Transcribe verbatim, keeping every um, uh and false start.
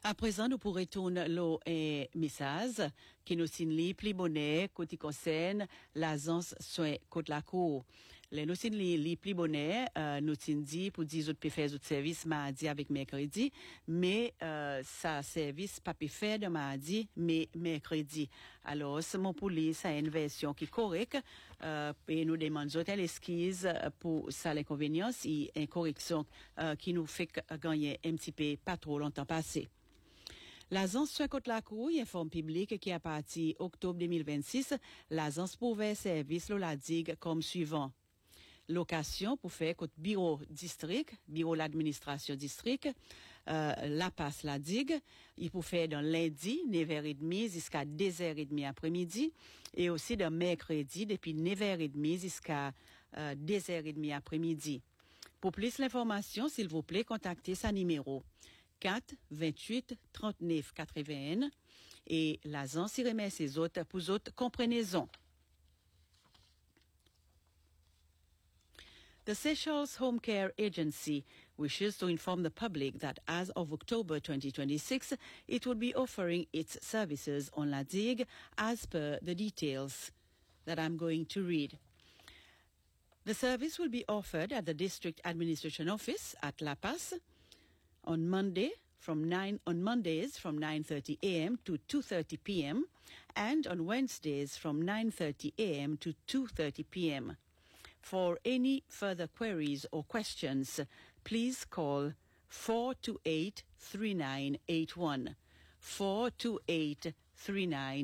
À présent, nous pourrons tourner l'eau et message qui nous signifie plus bonnet côté concerne l'agence soin côte la cour. Les nous signifie les plus bonnet euh, nous dit pour dix autres faire autres services mardi avec mercredi, mais euh, ça service pas peut faire de mardi mais mercredi. Alors, c'est mon police a une version qui est correcte euh, et nous demandons telle esquisse pour ça l'inconvénience et une correction euh, qui nous fait gagner un petit peu pas trop longtemps passé. L'agence soin côte la cour informe public qui à partir octobre deux mille vingt-six, l'agence pourrait service la digue comme suivant. Location pour faire côté bureau district, bureau l'administration district, euh, la passe la digue, il peut faire dans lundi neuf heures trente jusqu'à deux heures trente après-midi et aussi dans mercredi depuis neuf heures trente jusqu'à euh, deux heures trente après-midi. Pour plus d'informations, s'il vous plaît, contactez sa numéro quatre vingt-huit trente-neuf quatre-vingt-un et l'agence y remet ses autres pour autres comprenaisons. The Seychelles Home Care Agency wishes to inform the public that as of October twenty twenty-six, it will be offering its services on La Digue as per the details that I'm going to read. The service will be offered at the District Administration Office at La Paz on Monday from nine on Mondays from nine thirty a.m. to two thirty p.m. and on Wednesdays from nine thirty a.m. to two thirty p.m. For any further queries or questions, please call four two eight three nine eight one, four two eight three nine